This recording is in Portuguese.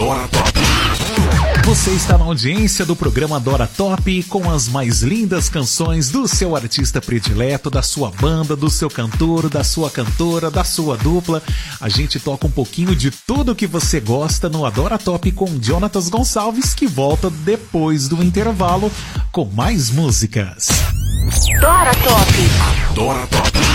Adora Top. Você está na audiência do programa Adora Top com as mais lindas canções do seu artista predileto, da sua banda, do seu cantor, da sua cantora, da sua dupla. A gente toca um pouquinho de tudo que você gosta no Adora Top com Jonatas Gonçalves, que volta depois do intervalo com mais músicas. Adora Top. Adora Top.